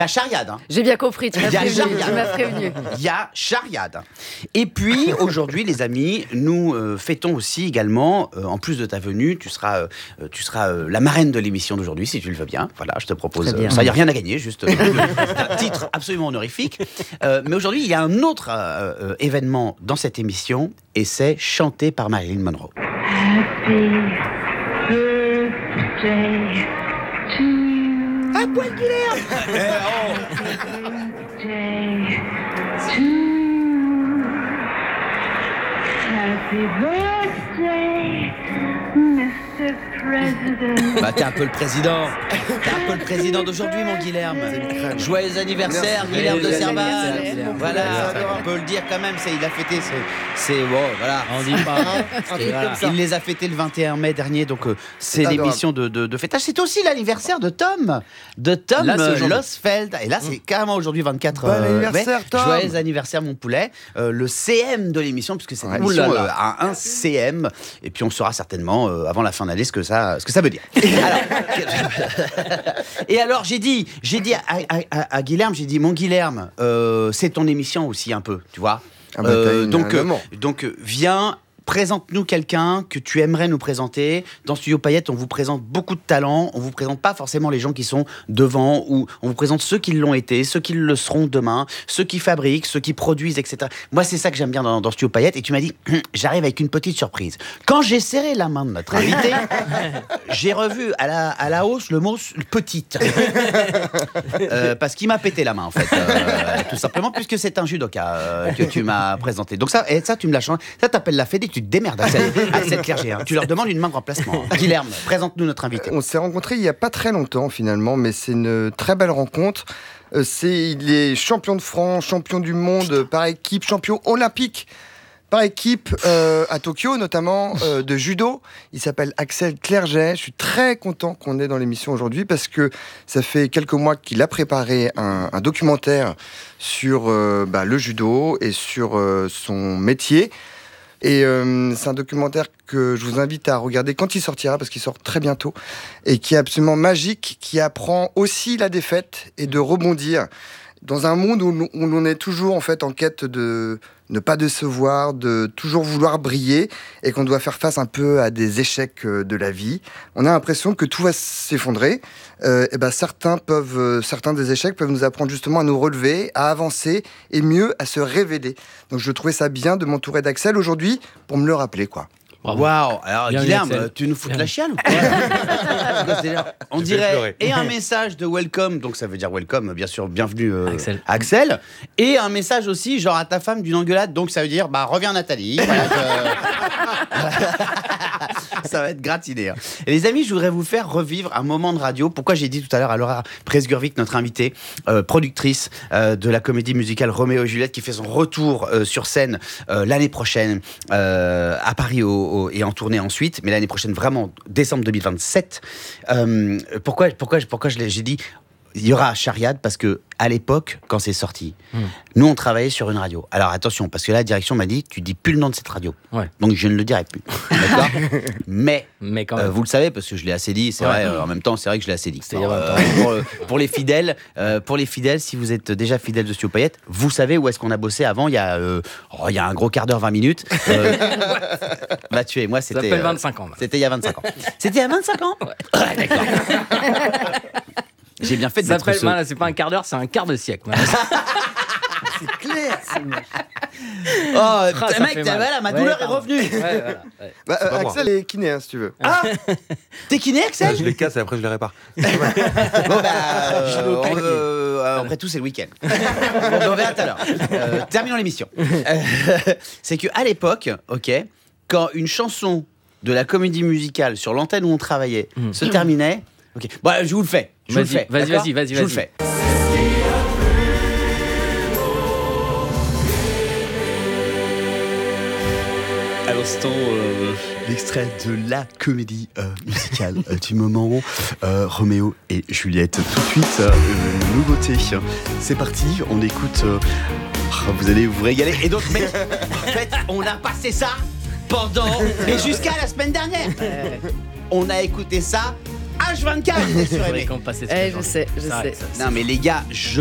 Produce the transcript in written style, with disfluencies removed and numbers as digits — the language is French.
la chariade. Hein. J'ai bien compris, tu m'as prévenu. Il y a chariade. Et puis, aujourd'hui, les amis, nous fêtons aussi également, en plus de ta venue, tu seras la marraine de l'émission d'aujourd'hui, si tu le veux bien. Voilà, je te propose. Ça, il n'y a rien à gagner, juste un titre absolument honorifique. Mais aujourd'hui, il y a un autre événement dans cette émission, et c'est chanté par Marilyn Monroe. Happy birthday to you. À poil Guilherme. Birthday to you. Happy birthday, Mr. President. Bah, t'es un peu le président. T'es un peu le président d'aujourd'hui, mon Guilherme. Joyeux anniversaire, Guilherme de Serval. Voilà, on peut le dire quand même. Il a fêté. C'est bon, voilà. On dit pas. Voilà. Il les a fêtés le 21 mai dernier, donc c'est l'émission de fêtage. C'est aussi l'anniversaire de Tom Losfeld. Et là, c'est carrément aujourd'hui 24 mai. Tom. Joyeux anniversaire, mon poulet. Le CM de l'émission, puisque cette émission a un CM. Et puis on saura certainement avant la fin d'année ce que ça veut dire. Alors j'ai dit à Guilherme, j'ai dit mon Guilherme, c'est ton émission aussi un peu, tu vois. Donc viens. Présente-nous quelqu'un que tu aimerais nous présenter. Dans Studio Payette, on vous présente beaucoup de talents. On vous présente pas forcément les gens qui sont devant, ou on vous présente ceux qui l'ont été, ceux qui le seront demain, ceux qui fabriquent, ceux qui produisent, etc. Moi, c'est ça que j'aime bien dans Studio Payette. Et tu m'as dit, j'arrive avec une petite surprise. Quand j'ai serré la main de notre invité, j'ai revu à la hausse le mot petite. Parce qu'il m'a pété la main, en fait. Tout simplement, puisque c'est un judoka que tu m'as présenté. Donc ça, tu me l'as changé. Ça t'appelle la Fédé. Tu te démerdes à cette Clerget. Hein. Tu leur demandes une main de remplacement. Guilherme, présente-nous notre invité. On s'est rencontrés il n'y a pas très longtemps finalement, mais c'est une très belle rencontre. Il est champion de France, champion du monde par équipe, champion olympique par équipe à Tokyo notamment de judo. Il s'appelle Axel Clerget. Je suis très content qu'on ait dans l'émission aujourd'hui parce que ça fait quelques mois qu'il a préparé un documentaire sur le judo et sur son métier. Et c'est un documentaire que je vous invite à regarder quand il sortira, parce qu'il sort très bientôt, et qui est absolument magique, qui apprend aussi la défaite et de rebondir dans un monde où on est toujours en fait en quête de ne pas décevoir, de toujours vouloir briller, et qu'on doit faire face un peu à des échecs de la vie. On a l'impression que tout va s'effondrer. Certains des échecs peuvent nous apprendre justement à nous relever, à avancer, et mieux à se révéler. Donc je trouvais ça bien de m'entourer d'Axel aujourd'hui pour me le rappeler, quoi. Waouh! Alors Guilherme, tu nous fous de la chiale ou quoi? On dirait et un message de welcome, donc ça veut dire welcome, bien sûr, bienvenue Axel, et un message aussi genre à ta femme d'une engueulade, donc ça veut dire reviens Nathalie. Ça va être gratiné. Hein. Et les amis, je voudrais vous faire revivre un moment de radio. Pourquoi j'ai dit tout à l'heure à Laura Presgurvic, notre invitée, productrice de la comédie musicale Roméo et Juliette, qui fait son retour sur scène l'année prochaine à Paris et en tournée ensuite, mais l'année prochaine vraiment décembre 2027. Pourquoi j'ai dit il y aura Chariade, parce que à l'époque, quand c'est sorti, nous on travaillait sur une radio. Alors attention, parce que là, la direction m'a dit tu dis plus le nom de cette radio. Ouais. Donc je ne le dirai plus. D'accord. Mais quand même. Vous le savez, parce que je l'ai assez dit, c'est vrai, en même temps, c'est vrai que je l'ai assez dit. Pour les fidèles, si vous êtes déjà fidèles de Studio Payette, vous savez où est-ce qu'on a bossé avant. Il y a un gros quart d'heure, 20 minutes. Mathieu et moi, c'était. Ça s'appelle 25 ans. C'était il y a 25 ans. C'était il y a 25 ans. Ouais, d'accord. J'ai bien fait de mettre ce... C'est pas un quart d'heure, c'est un quart de siècle. C'est clair. Mec, voilà, ma douleur est revenue. Axel est kiné, si tu veux. Ah, t'es kiné, Axel? Je les casse et après je les répare. Après tout, c'est le week-end. On verra tout à l'heure. Terminons l'émission. C'est qu'à l'époque, quand une chanson de la comédie musicale sur l'antenne où on travaillait se terminait, je vous le fais. Vas-y. Je vous le fais. À l'instant, l'extrait de la comédie musicale du moment, Roméo et Juliette. Tout de suite, une nouveauté. C'est parti, on écoute. Vous allez vous régaler. Et donc, mais en fait, on a passé ça et jusqu'à la semaine dernière. On a écouté ça H24 sur Faudrait Aimé. qu'on passe Je sais. Non mais les gars,